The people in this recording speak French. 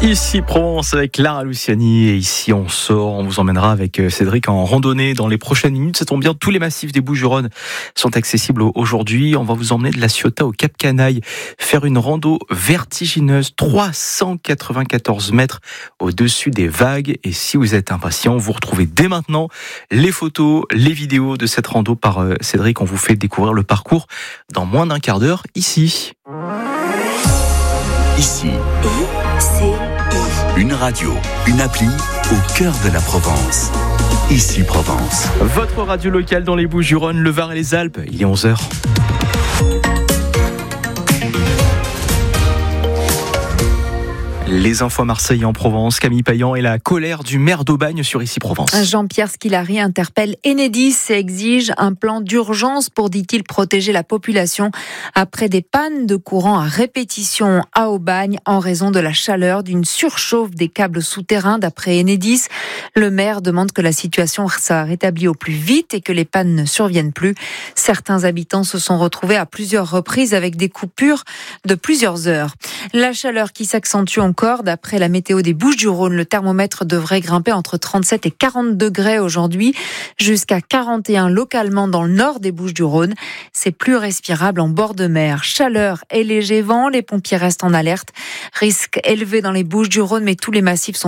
Ici Provence avec Lara Luciani et ici on sort, on vous emmènera avec Cédric en randonnée dans les prochaines minutes. Ça tombe bien, tous les massifs des Bouches-du-Rhône sont accessibles aujourd'hui. On va vous emmener de la Ciotat au Cap Canaille, faire une rando vertigineuse, 394 mètres au-dessus des vagues. Et si vous êtes impatient, vous retrouvez dès maintenant les photos, les vidéos de cette rando par Cédric. On vous fait découvrir le parcours dans moins d'un quart d'heure ici. Ici, une radio, une appli au cœur de la Provence. Ici Provence. Votre radio locale dans les Bouches-du-Rhône, le Var et les Alpes, il est 11h. Les infos à Marseille et en Provence, Camille Payan et la colère du maire d'Aubagne sur Ici Provence. Jean-Pierre Squilari interpelle Enedis et exige un plan d'urgence pour, dit-il, protéger la population après des pannes de courant à répétition à Aubagne en raison de la chaleur, d'une surchauffe des câbles souterrains d'après Enedis. Le maire demande que la situation soit rétablie au plus vite et que les pannes ne surviennent plus. Certains habitants se sont retrouvés à plusieurs reprises avec des coupures de plusieurs heures. La chaleur qui s'accentue encore. D'après la météo des Bouches-du-Rhône, le thermomètre devrait grimper entre 37 et 40 degrés aujourd'hui, jusqu'à 41 localement dans le nord des Bouches-du-Rhône. C'est plus respirable en bord de mer. Chaleur et léger vent, les pompiers restent en alerte. Risque élevé dans les Bouches-du-Rhône, mais tous les massifs sont